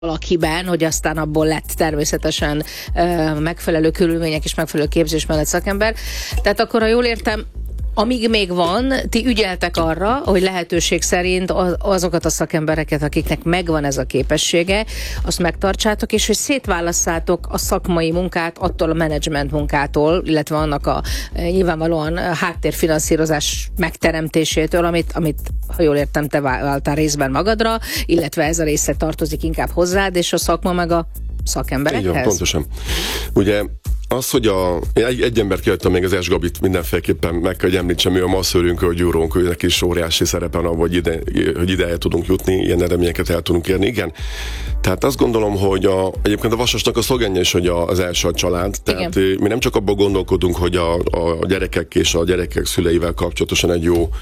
valakiben, hogy aztán abból lett természetesen megfelelő körülmények és megfelelő képzés mellett szakember. Tehát akkor, ha jól értem, amíg még van, ti ügyeltek arra, hogy lehetőség szerint azokat a szakembereket, akiknek megvan ez a képessége, azt megtartsátok, és hogy szétválasszátok a szakmai munkát attól a menedzsment munkától, illetve annak a nyilvánvalóan háttérfinanszírozás megteremtésétől, amit ha jól értem, te váltál részben magadra, illetve ez a része tartozik inkább hozzád, és a szakma meg a szakemberekhez. Igen, pontosan. Ugye az, hogy egy embert kiadtam még, az S. Gabit mindenféleképpen meg kell, hogy említsem, ő a masszőrünk, a gyúrónk, őnek is óriási szerepen abban, hogy ide el tudunk jutni, ilyen eredményeket el tudunk érni. Igen. Tehát azt gondolom, hogy egyébként a Vasasnak a szlogenje is, hogy az első a család. Tehát mi nem csak abban gondolkodunk, hogy a gyerekek és a gyerekek szüleivel kapcsolatosan egy jó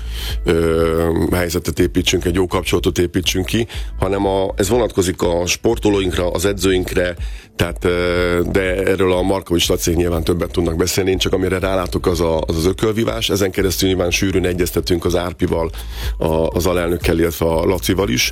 helyzetet építsünk, egy jó kapcsolatot építsünk ki, hanem ez vonatkozik a sportolóinkra, az edzőinkre, tehát, de erről a Markovics Lacék nyilván többet tudnak beszélni, én csak amire rálátok az ökölvívás, ezen keresztül nyilván sűrűn egyeztetünk az Árpival, az alelnökkel, illetve a Lacival is,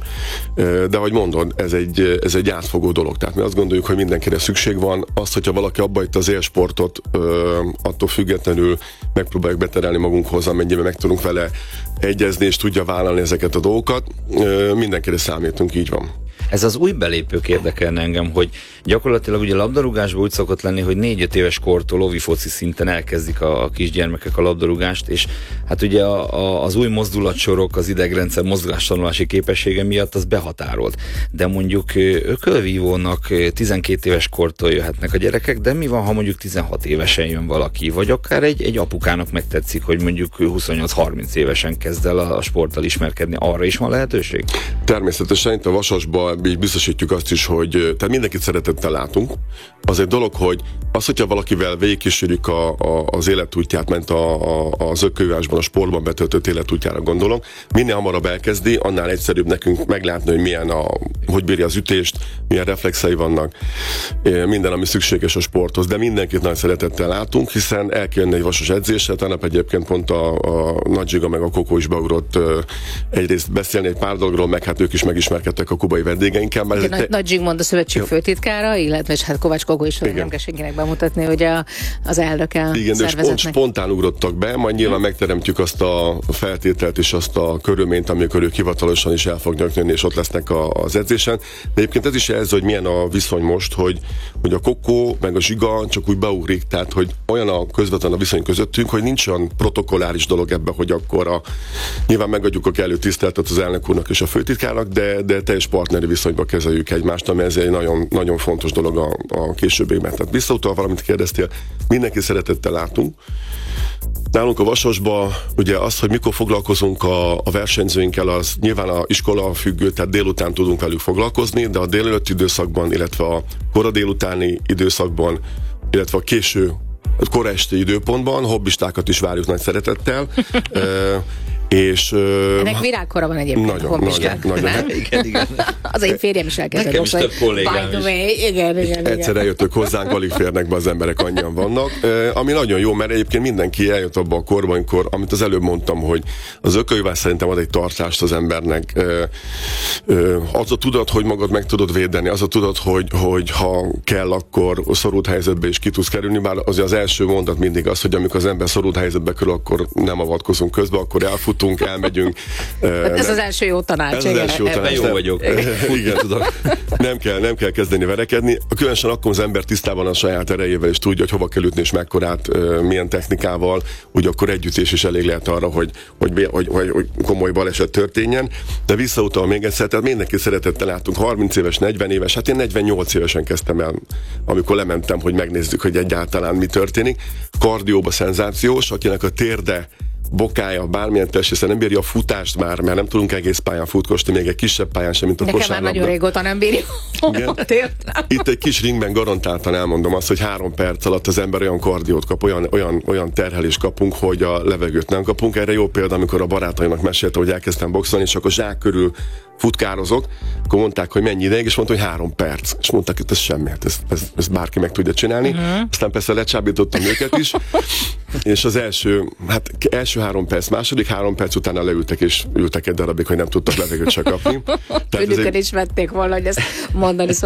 de ahogy mondod, ez egy átfogó dolog, tehát mi azt gondoljuk, hogy mindenkire szükség van, azt, hogyha valaki abba itt az élsportot, attól függetlenül megpróbáljuk beterelni magunkhoz, amennyiben meg tudunk vele egyezni, és tudja vállalni ezeket a dolgokat, mindenkire számítunk, így van. Ez az új belépők érdekelne engem, hogy gyakorlatilag ugye labdarúgásban úgy szokott lenni, hogy 4-5 éves kortól óvifoci szinten elkezdik a kisgyermekek a labdarúgást, és hát ugye az új mozdulatsorok, az idegrendszer mozgástanulási képessége miatt az behatárolt. De mondjuk ökölvívónak 12 éves kortól jöhetnek a gyerekek, de mi van, ha mondjuk 16 évesen jön valaki, vagy akár egy apukának megtetszik, hogy mondjuk 28-30 évesen kezd el a sporttal ismerkedni, arra is van lehetőség? Természetesen itt a Vasasban így biztosítjuk azt is, hogy tehát mindenkit szeretettel látunk. Az egy dolog, hogy az, hogyha valakivel végigkísérjük az életútját, ment az ökölvívásban, a sportban betöltött életútjára gondolom, minél hamarabb elkezdi, annál egyszerűbb nekünk meglátni, hogy hogy bírja az ütést, milyen reflexei vannak, minden, ami szükséges a sporthoz, de mindenkit nagy szeretettel látunk, hiszen el kell jönni egy Vasas edzésre, tegnap egyébként pont a Nagy Zsiga meg a Kokó is beugrott egyrészt beszélni egy pár dologról, meg hát ők is megismerkedtek a kubai vendégeinkkel. Nagy Zsigmond a szövetség főtitkára, illetve és hát Kovács Kokó is nem kell senkinek bemutatni, hogy az elnöke a szervezetnek. Spontán ugrottak be, majd nyilván megteremtjük azt a feltételt és azt a körülményt, amikor ők hivatalosan is el fognak jönni, és ott lesznek az edzésen. De egyébként ez is jelzi, hogy milyen a viszony most, hogy a Kokó meg a Zsiga csak úgy beugrik, tehát hogy olyan a közvetlen a viszony közöttünk, hogy nincs olyan protokolláris dolog ebben, hogy akkor nyilván megadjuk a kellő tiszteletet az elnök úrnak és a főtitkárnak, de teljes partneri viszonyba kezeljük egymást, ami ez egy nagyon, nagyon fontos dolog a későbbiekben. Tehát visszautal valamit kérdeztél, mindenki szeretettel látunk. Nálunk a Vasasban ugye az, hogy mikor foglalkozunk a versenyzőinkkel, az nyilván a iskola függő, tehát délután tudunk velük foglalkozni, de a délelőtti időszakban, illetve a kora délutáni időszakban, illetve a késő kora esti időpontban hobbistákat is várjuk nagy szeretettel. És ennek virágkora van egyébként a hobbisták, nem? Igen. Az én férjem is elkezdett. Nekem is több kollégám is. Igen. Egyszer eljöttök hozzánk, alig férnek be az emberek, annyian vannak. Ami nagyon jó, mert egyébként mindenki eljött abba a korban, amikor, amit az előbb mondtam, hogy az ökölvívás szerintem ad egy tartást az embernek. Az a tudat, hogy magad meg tudod védeni, az a tudat, hogy ha kell, akkor szorult helyzetbe is ki tudsz kerülni, bár az első mondat mindig az, hogy amikor az ember szorult helyzetbe kerül, akkor nem avatkozunk közbe, akkor elfutunk, elmegyünk. Ez az első jó tanács. Jó vagyok. Igen, tudok. Nem kell kezdeni verekedni. Különösen akkor az ember tisztában a saját erejével, és tudja, hogy hova kell ütni, és mekkorát, milyen technikával, úgy akkor együttés is elég lehet arra, hogy komoly baleset történjen. De visszautal még egyszer, tehát mindenki szeretettel látunk. 30 éves, 40 éves, hát én 48 évesen kezdtem el, amikor lementem, hogy megnézzük, hogy egyáltalán mi történik. Kardióba szenzációs, akinek a térde, bokája, bármilyen testrésze nem bírja a futást már, mert nem tudunk egész pályán futkosni, még egy kisebb pályán sem, mint a kosárlabda. Nekem már nagyon régóta nem bírja. Itt egy kis ringben garantáltan elmondom azt, hogy 3 perc alatt az ember olyan kardiót kap, olyan terhelést kapunk, hogy a levegőt nem kapunk. Erre jó példa, amikor a barátaimnak mesélte, hogy elkezdtem boxolni, és akkor zsák körül futkározok, akkor mondták, hogy mennyi ideig, és mondta, hogy 3 perc. És mondták, hogy ez semmi, hát ezt bárki meg tudja csinálni. Aztán persze lecsábítottam őket is. És az első 3 perc, második 3 perc utána leültek, és ültek egy darabig, hogy nem tudtak levegőt se kapni. Önükön is vették volna, hogy ezt mondani